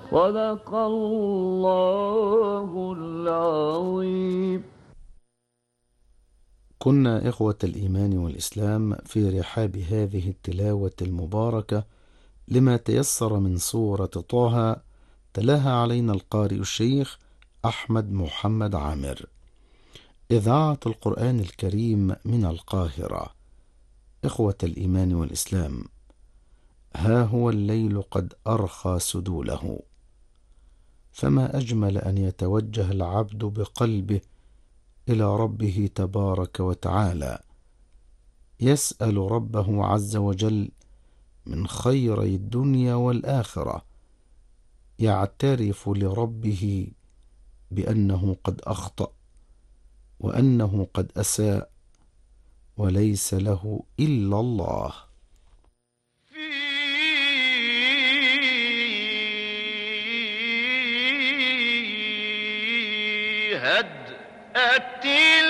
صدق الله العظيم. كنا إخوة الإيمان والإسلام في رحاب هذه التلاوة المباركة لما تيسر من سورة طه، تلاها علينا القارئ الشيخ أحمد محمد عامر. إذاعة القرآن الكريم من القاهرة. إخوة الإيمان والإسلام، ها هو الليل قد أرخى سدوله، فما أجمل أن يتوجه العبد بقلبه إلى ربه تبارك وتعالى، يسأل ربه عز وجل من خيري الدنيا والآخرة، يعترف لربه بأنه قد أخطأ وأنه قد أساء وليس له إلا الله. في هدأة